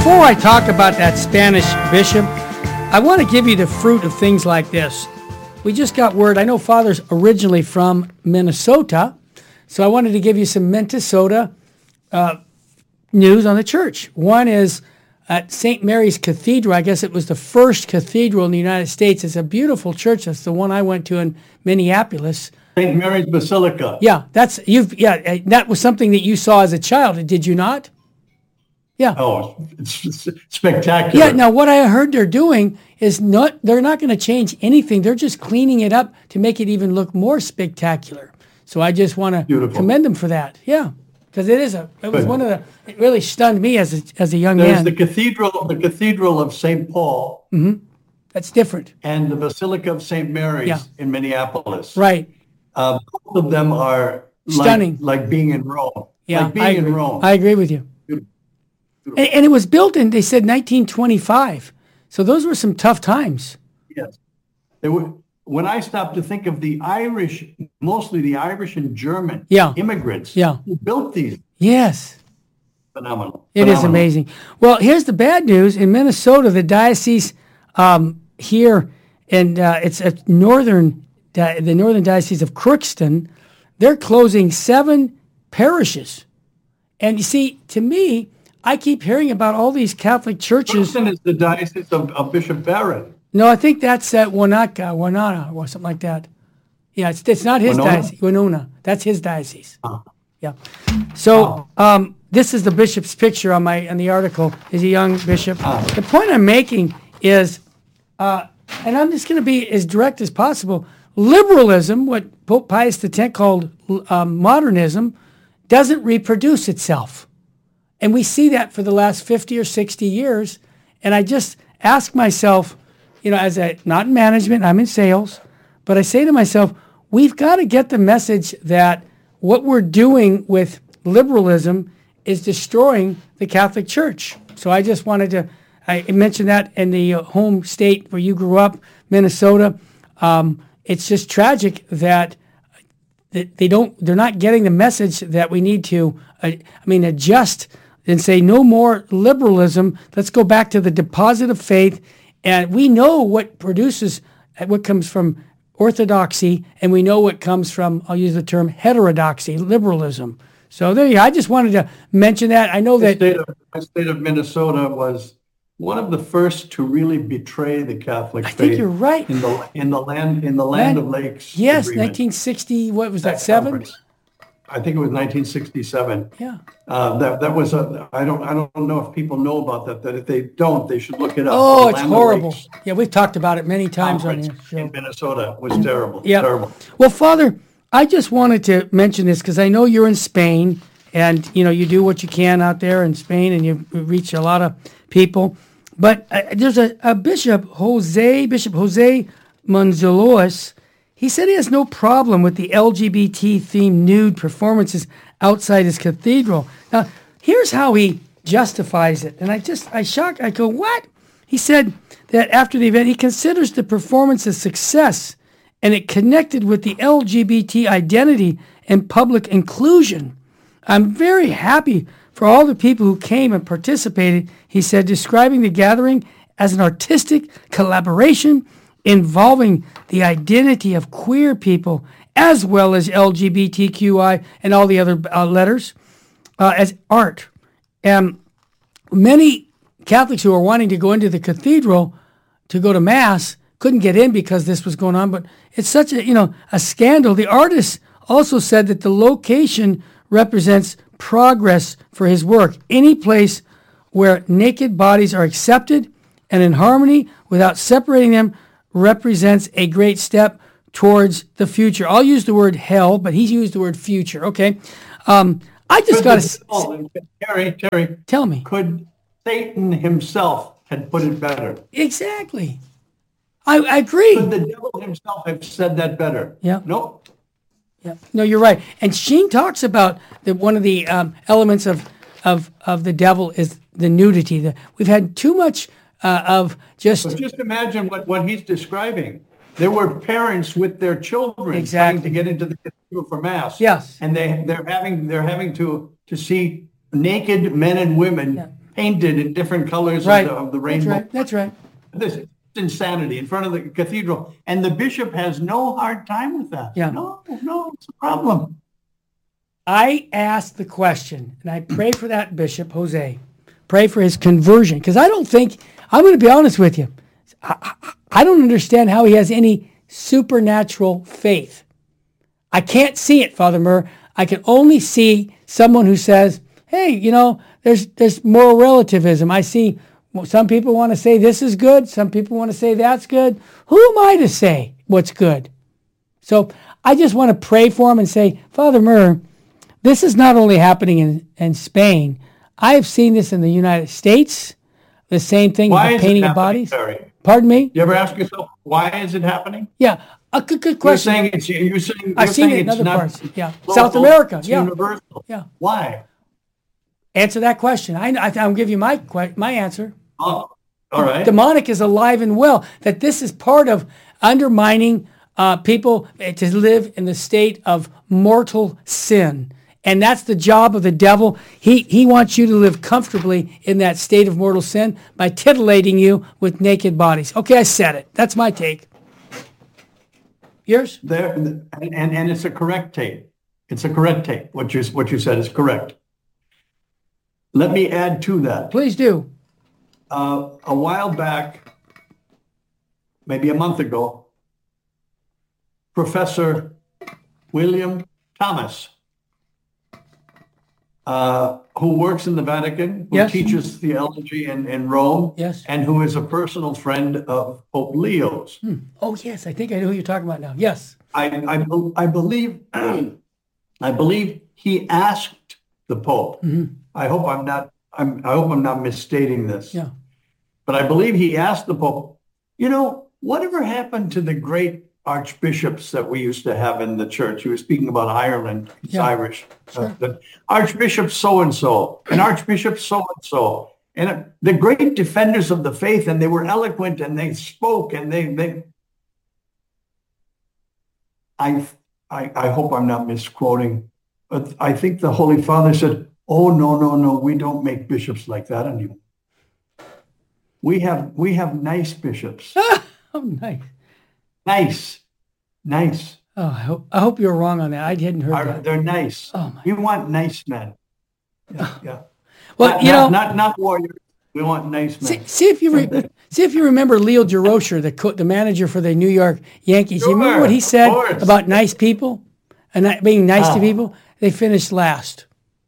Before I talk about that Spanish bishop, I want to give you the fruit of things like this. We just got word. I know Father's originally from Minnesota, so I wanted to give you some Minnesota news on the church. One is at St. Mary's Cathedral. I guess it was the first cathedral in the United States. It's a beautiful church. That's the one I went to in Minneapolis. St. Mary's Basilica. Yeah, that was something that you saw as a child, did you not? Yeah. Oh, it's spectacular. Yeah. Now, what I heard they're doing is they're not going to change anything. They're just cleaning it up to make it even look more spectacular. So I just want to commend them for that. Yeah, because it was one of it really stunned me as a young man. There's the Cathedral of St. Paul. Mm-hmm. That's different. And the Basilica of St. Mary's in Minneapolis. Right. Both of them are stunning, like being in Rome. Yeah, like being in Rome. I agree with you. And it was built in, they said, 1925. So those were some tough times. Yes. When I stopped to think of the Irish, mostly the Irish and German immigrants who built these. Yes. Phenomenal. It is amazing. Well, here's the bad news. In Minnesota, the diocese here, and it's the northern diocese of Crookston, they're closing 7 parishes. And you see, to me, I keep hearing about all these Catholic churches. Crookston is the diocese of Bishop Barrett. No, I think that's at Winona, or something like that. Yeah, it's not his diocese. Winona. That's his diocese. Yeah. So this is the bishop's picture on the article. He's a young bishop. The point I'm making is, and I'm just going to be as direct as possible. Liberalism, what Pope Pius X called modernism, doesn't reproduce itself. And we see that for the last 50 or 60 years. And I just ask myself, not in management, I'm in sales, but I say to myself, we've got to get the message that what we're doing with liberalism is destroying the Catholic Church. So I just wanted to, I mentioned that in the home state where you grew up, Minnesota. It's just tragic that they're not getting the message that we need to, adjust and say no more liberalism. Let's go back to the deposit of faith. And we know what comes from orthodoxy, and we know what comes from, I'll use the term heterodoxy, liberalism. So there you go. I just wanted to mention that. I know that the state of Minnesota was one of the first to really betray the Catholic faith. I think you're right. In the land of lakes. Yes, agreement. 1960. What was that? 7? I think it was 1967. Yeah. That was I don't know if people know about that. That if they don't, they should look it up. Oh, it's horrible. Yeah, we've talked about it many times on your show. In Minnesota was terrible. Yeah. Terrible. Well, Father, I just wanted to mention this because I know you're in Spain, and you do what you can out there in Spain, and you reach a lot of people. But there's a Bishop Jose Monzalois. He said he has no problem with the LGBT-themed nude performances outside his cathedral. Now, here's how he justifies it. And I go, what? He said that after the event, he considers the performance a success and it connected with the LGBT identity and public inclusion. I'm very happy for all the people who came and participated, he said, describing the gathering as an artistic collaboration involving the identity of queer people as well as LGBTQI and all the other letters as art. And many Catholics who are wanting to go into the cathedral to go to Mass couldn't get in because this was going on, but it's such a scandal. The artist also said that the location represents progress for his work. Any place where naked bodies are accepted and in harmony without separating them represents a great step towards the future. I'll use the word hell, but he's used the word future. Okay. I just got to... Terry. Tell me. Could Satan himself had put it better? Exactly. I agree. Could the devil himself have said that better? Yeah. Nope. Yeah. No, you're right. And Sheen talks about that one of the elements of the devil is the nudity. We've had too much of just... But just imagine what he's describing. There were parents with their children trying to get into the cathedral for Mass. Yes. And they're having to see naked men and women painted in different colors of the rainbow. That's right. This is insanity in front of the cathedral. And the bishop has no hard time with that. Yeah. No, it's a problem. I asked the question, and I pray for that bishop, Jose. Pray for his conversion. Because I don't think, I'm going to be honest with you, I don't understand how he has any supernatural faith. I can't see it, Father Murr. I can only see someone who says, hey, there's moral relativism. I see some people want to say this is good. Some people want to say that's good. Who am I to say what's good? So I just want to pray for him and say, Father Murr, this is not only happening in Spain. I have seen this in the United States. The same thing with the painting of bodies. Barry? Pardon me? You ever ask yourself, why is it happening? Yeah, a good question. I've seen it in other parts. Yeah, South America. Yeah, universal. Yeah. Why? Answer that question. I'll give you my answer. Oh, all right. Demonic is alive and well. That this is part of undermining people to live in the state of mortal sin. And that's the job of the devil. He wants you to live comfortably in that state of mortal sin by titillating you with naked bodies. Okay, I said it. That's my take. Yours? There, and it's a correct take. It's a correct take. What you said is correct. Let me add to that. Please do. A while back, maybe a month ago, Professor William Thomas, who works in the Vatican, who teaches theology in Rome, and who is a personal friend of Pope Leo's. Oh, yes, I think I know who you're talking about now. Yes. I believe I believe he asked the Pope. Mm-hmm. I hope I'm not misstating this. Yeah. But I believe he asked the Pope, whatever happened to the great archbishops that we used to have in the church? He was speaking about Ireland. He's Irish. Sure. Archbishop so-and-so, and Archbishop so-and-so. And the great defenders of the faith, and they were eloquent, and they spoke, and I hope I'm not misquoting, but I think the Holy Father said, oh, no, we don't make bishops like that anymore. We have nice bishops. Oh, nice. Nice. Oh, I hope you're wrong on that. I hadn't heard that. They're nice. Oh, my. We want nice men. Yeah. Well, not warriors. We want nice men. See if you remember Leo Durocher, the manager for the New York Yankees. Sure, you remember what he said about nice people and being nice to people? They finished last.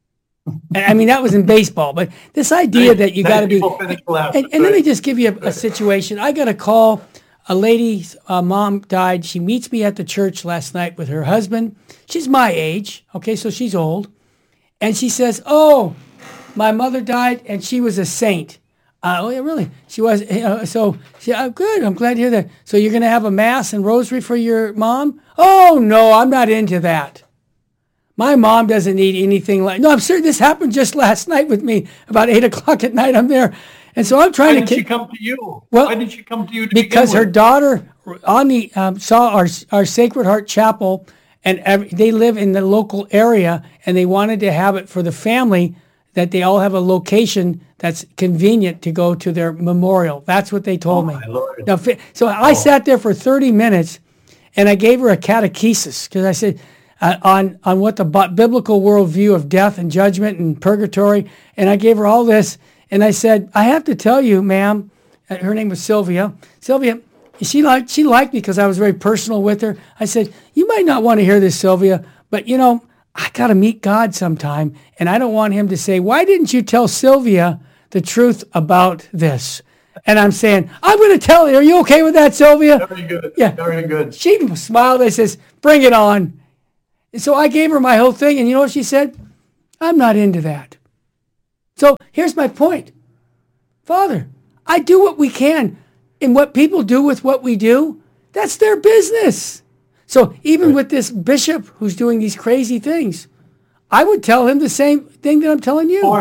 And I mean, that was in baseball, but this idea that you got to be, and let me just give you a situation. I got a call. A lady's mom died. She meets me at the church last night with her husband. She's my age. Okay, so she's old. And she says, oh, my mother died and she was a saint. Oh, yeah, really? She was. Good. I'm glad to hear that. So you're going to have a mass and rosary for your mom? Oh, no, I'm not into that. My mom doesn't need anything like, no, I'm certain this happened just last night with me. About 8 o'clock at night, I'm there. And so I'm trying to. Why did she come to you? Well, why did she come to you? Because her daughter saw our Sacred Heart Chapel, and they live in the local area, and they wanted to have it for the family, that they all have a location that's convenient to go to their memorial. That's what they told me. My Lord. Now, so I sat there for 30 minutes, and I gave her a catechesis because I said on what the biblical worldview of death and judgment and purgatory, and I gave her all this. And I said, I have to tell you, ma'am, her name was Sylvia. Sylvia, she liked me because I was very personal with her. I said, you might not want to hear this, Sylvia, but I got to meet God sometime. And I don't want him to say, why didn't you tell Sylvia the truth about this? And I'm saying, I'm going to tell her. Are you okay with that, Sylvia? Very good. Yeah. Very good. She smiled. I says, bring it on. And so I gave her my whole thing. And you know what she said? I'm not into that. So here's my point. Father, I do what we can. And what people do with what we do, that's their business. So even with this bishop who's doing these crazy things, I would tell him the same thing that I'm telling you.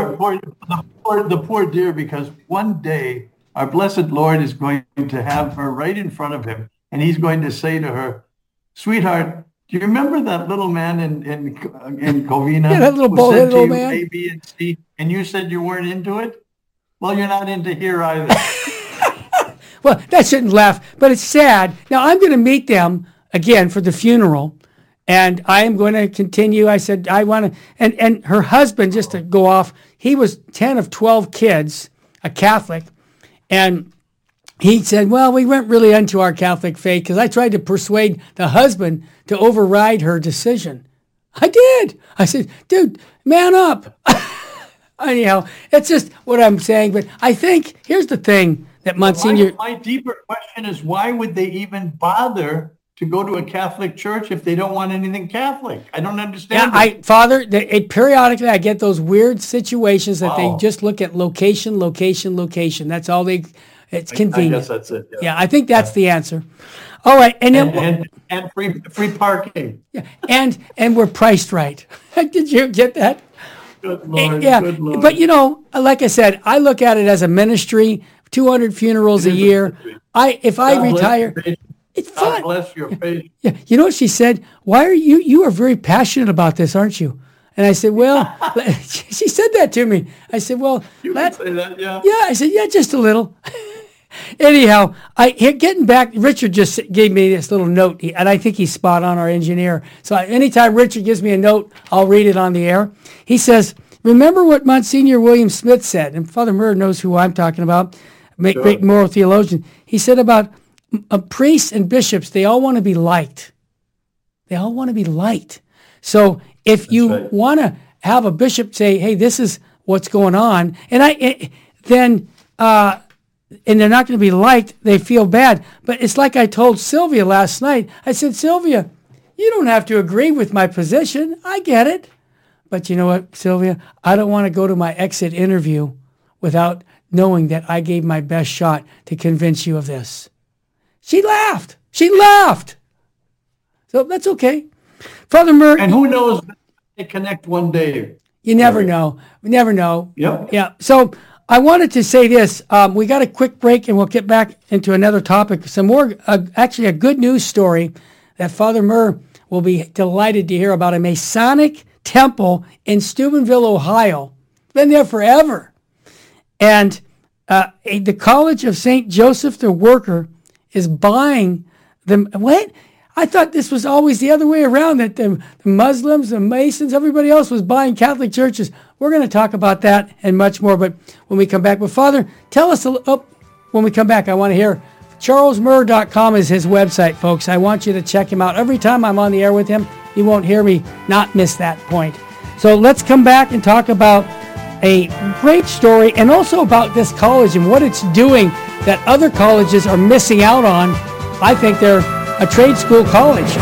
The poor dear, because one day our blessed Lord is going to have her right in front of him, and he's going to say to her, sweetheart, do you remember that little man in Covina? Yeah, that little bald-headed old man. A, B, and C, and you said you weren't into it? Well, you're not into here either. Well, that shouldn't laugh, but it's sad. Now, I'm going to meet them again for the funeral, and I am going to continue. I said, I want to, and her husband, just to go off, he was 10 of 12 kids, a Catholic, and he said, well, we weren't really into our Catholic faith because I tried to persuade the husband to override her decision. I did. I said, dude, man up. Anyhow, it's just what I'm saying, but I think, here's the thing, that Monsignor... My deeper question is, why would they even bother to go to a Catholic church if they don't want anything Catholic? I don't understand. Yeah, Father, periodically I get those weird situations that they just look at location. That's all they... It's convenient. I guess that's it. Yeah, I think that's the answer. All right, and free parking. Yeah, and we're priced right. Did you get that? Good Lord. Yeah, good Lord. But like I said, I look at it as a ministry. 200 funerals a year. If I retire, it's fun. God bless your faith. Yeah, you know what she said? Why are you are very passionate about this, aren't you? And I said, well, she said that to me. I said, well, you can say that, yeah. Yeah, I said, yeah, just a little. Anyhow, getting back, Richard just gave me this little note, and I think he's spot on, our engineer. So anytime Richard gives me a note, I'll read it on the air. He says, remember what Monsignor William Smith said, and Father Murr knows who I'm talking about, great moral theologian. He said about priests and bishops, they all want to be liked. They all want to be liked. So if you want to have a bishop say, hey, this is what's going on, and they're not going to be liked, they feel bad. But it's like I told Sylvia last night. I said, Sylvia, you don't have to agree with my position. I get it. But you know what, Sylvia? I don't want to go to my exit interview without knowing that I gave my best shot to convince you of this. She laughed. So that's okay. Father Murr. And who knows, they connect one day. You never know. We never know. Yep. Yeah. So I wanted to say this. We got a quick break and we'll get back into another topic. Some more, actually a good news story that Father Murr will be delighted to hear about, a Masonic temple in Steubenville, Ohio. Been there forever. And the College of St. Joseph the Worker is buying them. What? I thought this was always the other way around, that the Muslims, the Masons, everybody else was buying Catholic churches. We're going to talk about that and much more, but when we come back. But Father, tell us, when we come back, I want to hear, charlesmurr.com is his website, folks. I want you to check him out. Every time I'm on the air with him, you won't hear me not miss that point. So let's come back and talk about a great story and also about this college and what it's doing that other colleges are missing out on. I think they're a trade school college.